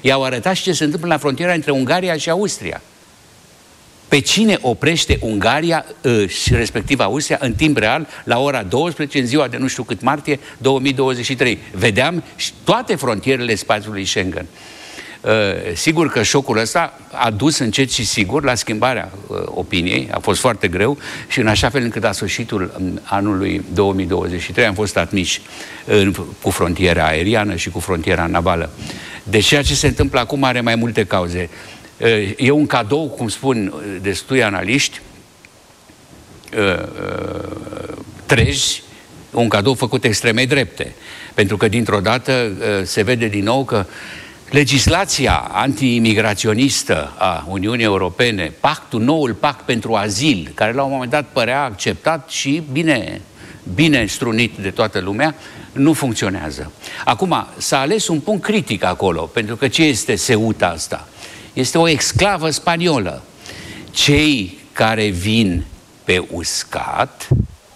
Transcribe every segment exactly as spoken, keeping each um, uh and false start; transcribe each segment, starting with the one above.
I-au arătat și ce se întâmplă la frontiera între Ungaria și Austria. Pe cine oprește Ungaria și respectiv Austria în timp real la ora douăsprezece în ziua de nu știu cât martie două mii douăzeci și trei. Vedeam toate frontierele spațiului Schengen. Uh, sigur că șocul ăsta a dus încet și sigur la schimbarea uh, opiniei, a fost foarte greu și în așa fel încât la sfârșitul anului două mii douăzeci și trei am fost admiși uh, cu frontiera aeriană și cu frontiera navală. Deci ceea ce se întâmplă acum are mai multe cauze. Uh, e un cadou, cum spun destui analiști, uh, uh, treji, un cadou făcut extremei drepte. Pentru că dintr-o dată uh, se vede din nou că legislația anti-imigraționistă a Uniunii Europene, pactul, noul pact pentru azil, care la un moment dat părea acceptat și bine, bine strunit de toată lumea, nu funcționează. Acum, s-a ales un punct critic acolo, pentru că ce este Ceuta asta? Este o exclavă spaniolă. Cei care vin pe uscat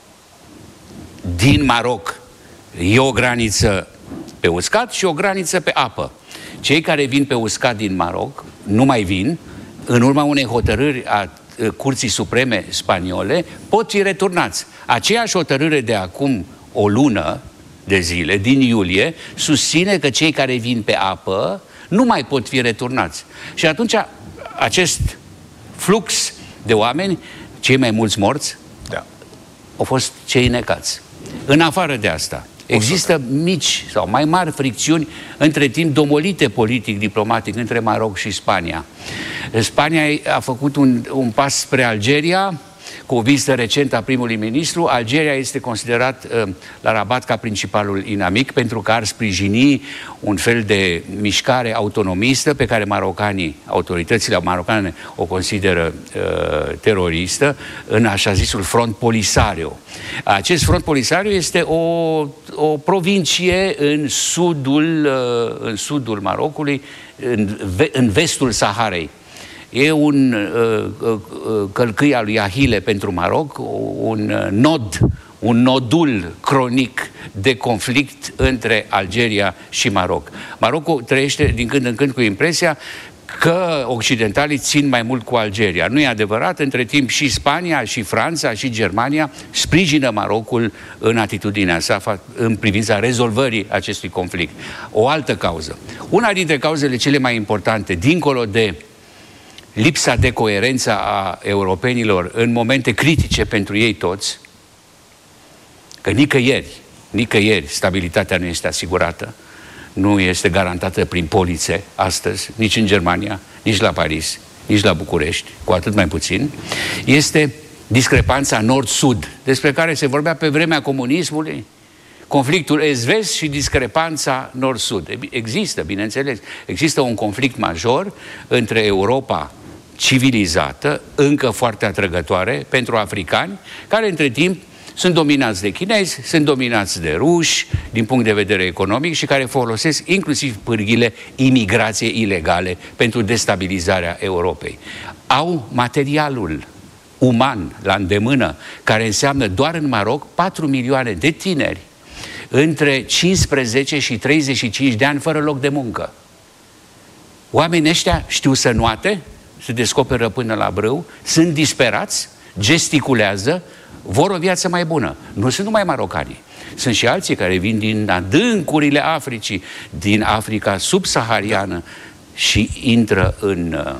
din Maroc, e o graniță pe uscat și o graniță pe apă. Cei care vin pe uscat din Maroc nu mai vin, în urma unei hotărâri a Curții Supreme spaniole, pot fi returnați. Aceeași hotărâre de acum o lună de zile, din iulie, susține că cei care vin pe apă nu mai pot fi returnați. Și atunci acest flux de oameni, cei mai mulți morți, da, au fost cei necați. În afară de asta, există mici sau mai mari fricțiuni, între timp domolite politic, diplomatic, între Maroc și Spania. Spania a făcut un, un pas spre Algeria, cu o vizită recentă a primului ministru. Algeria este considerat uh, la Rabat ca principalul inamic, pentru că ar sprijini un fel de mișcare autonomistă pe care marocanii, autoritățile marocane o consideră uh, teroristă, în așa zisul Front Polisario. Acest Front Polisario este o, o provincie în sudul, uh, în sudul Marocului, în, ve în vestul Saharei. E un uh, uh, călcâi al lui Ahile pentru Maroc, un uh, nod, un nodul cronic de conflict între Algeria și Maroc. Marocul trăiește din când în când cu impresia că occidentalii țin mai mult cu Algeria. Nu e adevărat, între timp și Spania, și Franța, și Germania sprijină Marocul în atitudinea sa în privința rezolvării acestui conflict. O altă cauză. Una dintre cauzele cele mai importante, dincolo de lipsa de coerență a europenilor în momente critice pentru ei toți, că nicăieri, nicăieri stabilitatea nu este asigurată, nu este garantată prin polițe astăzi, nici în Germania, nici la Paris, nici la București, cu atât mai puțin, este discrepanța nord-sud, despre care se vorbea pe vremea comunismului, conflictul est-vest și discrepanța nord-sud. Există, bineînțeles, există un conflict major între Europa civilizată, încă foarte atrăgătoare pentru africani, care între timp sunt dominați de chinezi, sunt dominați de ruși, din punct de vedere economic, și care folosesc inclusiv pârghile imigrației ilegale pentru destabilizarea Europei. Au materialul uman la îndemână, care înseamnă doar în Maroc patru milioane de tineri între cincisprezece și treizeci și cinci de ani fără loc de muncă. Oamenii ăștia știu să nuate, se descoperă până la brâu, sunt disperați, gesticulează, vor o viață mai bună. Nu sunt numai marocanii. Sunt și alții care vin din adâncurile Africii, din Africa subsahariană și intră în,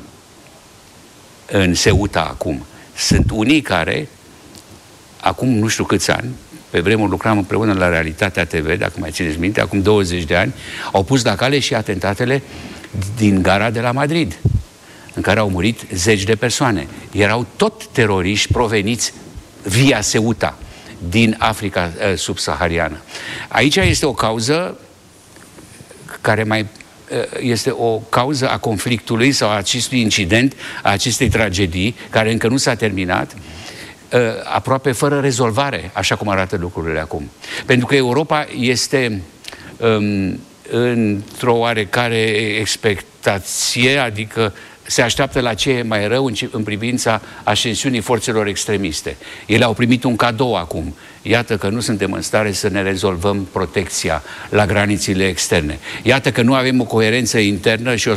în Ceuta acum. Sunt unii care, acum nu știu câți ani, pe vremuri lucram împreună la Realitatea T V, dacă mai țineți minte, acum douăzeci de ani, au pus la cale și atentatele din gara de la Madrid, în care au murit zeci de persoane. Erau tot teroriști proveniți via Ceuta, din Africa uh, subsahariană. Aici este o cauză care mai uh, este o cauză a conflictului sau a acestui incident, a acestei tragedii, care încă nu s-a terminat, uh, aproape fără rezolvare, așa cum arată lucrurile acum. Pentru că Europa este um, într-o oarecare expectație, adică se așteaptă la ce e mai rău în, în privința ascensiunii forțelor extremiste. Ele au primit un cadou acum. Iată că nu suntem în stare să ne rezolvăm protecția la granițele externe. Iată că nu avem o coerență internă și o